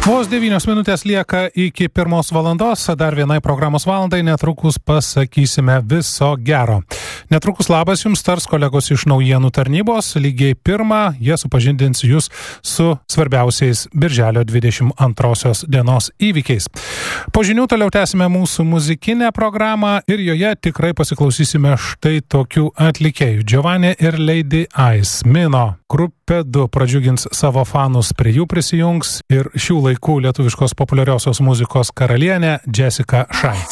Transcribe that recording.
Vos 9 minutės lieka iki 1 valandos, dar vienai programos valandai, netrukus pasakysime viso gero. Netrukus labas jums tars kolegos iš naujienų tarnybos, lygiai 1 jie supažindins jūs su svarbiausiais birželio 22 dienos įvykiais. Po žinių toliau tęsime mūsų muzikinę programą ir joje tikrai pasiklausysime štai tokių atlikėjų. Giovanni ir Lady Ice, Mino, grupė 2 pradžiugins savo fanus, prie jų prisijungs ir šių laikų lietuviškos populiariosios muzikos karalienė Jessica Shy.